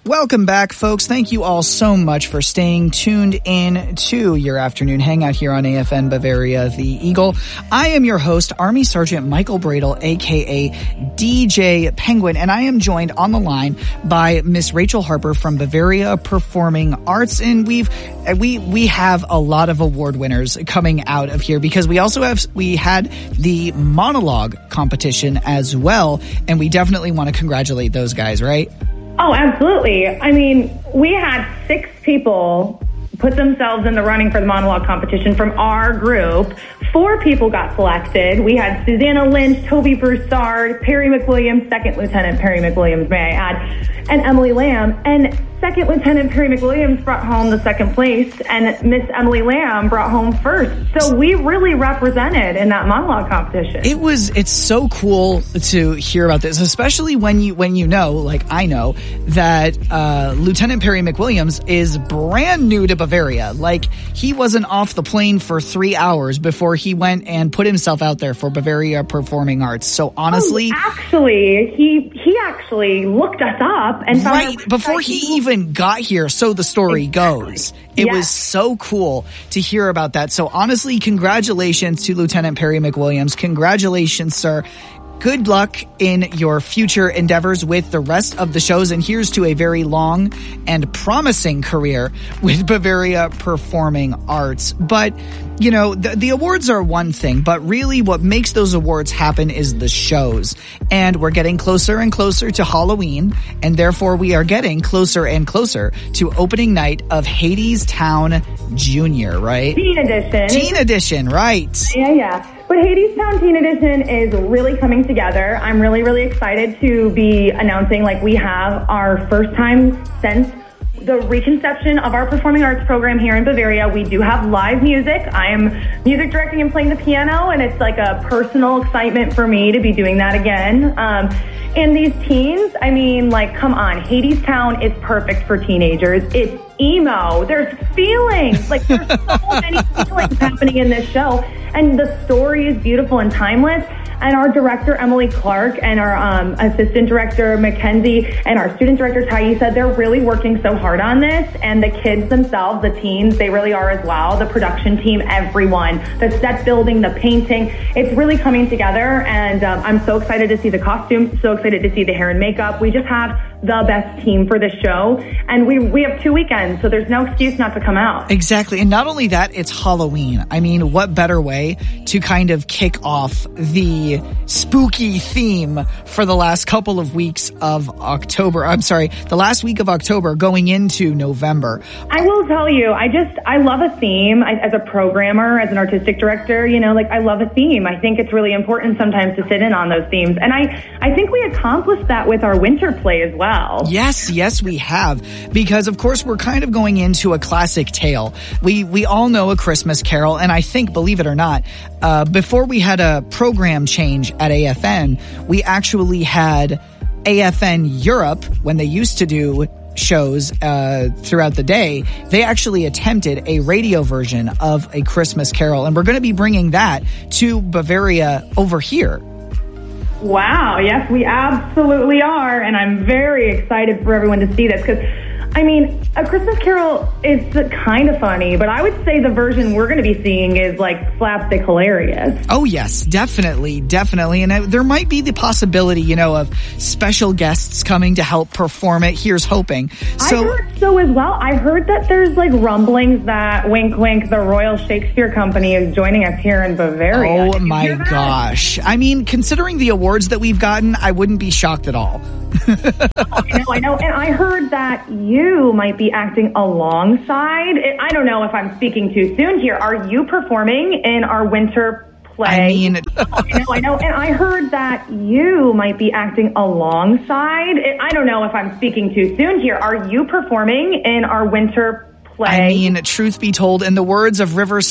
Welcome back, folks. Thank you all so much for staying tuned in to your afternoon hangout here on AFN Bavaria, the Eagle. I am your host, Army Sergeant Michael Bradle, a.k.a. DJ Penguin, and I am joined on the line by Miss Rachel Harper from Bavaria Performing Arts, and we have a lot of award winners coming out of here because we had the monologue competition as well, and we definitely want to congratulate those guys, right? Oh, absolutely. I mean, we had 6 people put themselves in the running for the monologue competition from our group. 4 people got selected. We had Susanna Lynch, Toby Broussard, Perry McWilliams, Second Lieutenant Perry McWilliams, may I add, and Emily Lamb. And Second Lieutenant Perry McWilliams brought home the second place, and Miss Emily Lamb brought home first. So we really represented in that monologue competition. It's so cool to hear about this, especially when you know, like I know, that Lieutenant Perry McWilliams is brand new to Bavaria. Like, he wasn't off the plane for 3 hours before he went and put himself out there for Bavaria Performing Arts. So honestly, he actually looked us up and found right before he even got here, so the story goes. It was so cool to hear about that. So honestly, congratulations to Lieutenant Perry McWilliams. Congratulations, sir. Good luck in your future endeavors with the rest of the shows, and here's to a very long and promising career with Bavaria Performing Arts. But, you know, the awards are one thing, but really what makes those awards happen is the shows. And we're getting closer and closer to Halloween, and therefore we are getting closer and closer to opening night of Hadestown Junior, right? Teen Edition. Teen Edition, right. Yeah. But Hadestown Teen Edition is really coming together. I'm really, really excited to be announcing, like, we have our first time since the reconception of our performing arts program here in Bavaria. We do have live music. I am music directing and playing the piano, and it's like a personal excitement for me to be doing that again. And these teens, I mean, like, come on. Hadestown is perfect for teenagers. It's emo. There's feelings. Like, there's so many feelings happening in this show. And the story is beautiful and timeless. And our director, Emily Clark, and our assistant director, Mackenzie, and our student director, Thaisa, they're really working so hard on this. And the kids themselves, the teens, they really are as well. The production team, everyone, the set building, the painting, it's really coming together. And I'm so excited to see the costumes, so excited to see the hair and makeup. We just have the best team for the show. And we have 2 weekends, so there's no excuse not to come out. Exactly. And not only that, it's Halloween. I mean, what better way to kind of kick off the spooky theme for the last couple of weeks of October. I'm sorry, the last week of October going into November. I will tell you, I love a theme. As a programmer, as an artistic director, you know, like, I love a theme. I think it's really important sometimes to sit in on those themes. And I think we accomplished that with our winter play as well. Yes, we have. Because, of course, we're kind of going into a classic tale. We all know A Christmas Carol, and I think, believe it or not, before we had a program change at AFN, we actually had AFN Europe, when they used to do shows throughout the day, they actually attempted a radio version of A Christmas Carol, and we're going to be bringing that to Bavaria over here. Wow, yes, we absolutely are, and I'm very excited for everyone to see this, because, I mean, A Christmas Carol is kind of funny, but I would say the version we're going to be seeing is, like, slapstick hilarious. Oh, yes, definitely. And there might be the possibility, you know, of special guests coming to help perform it. Here's hoping. I heard so as well. I heard that there's, like, rumblings that, wink, wink, the Royal Shakespeare Company is joining us here in Bavaria. Oh, my gosh. I mean, considering the awards that we've gotten, I wouldn't be shocked at all. I know. And I heard that you might be acting alongside. I don't know if I'm speaking too soon here. Are you performing in our winter play? I mean, I know. And I heard that you might be acting alongside. I don't know if I'm speaking too soon here. Are you performing in our winter play? I mean, truth be told, in the words of River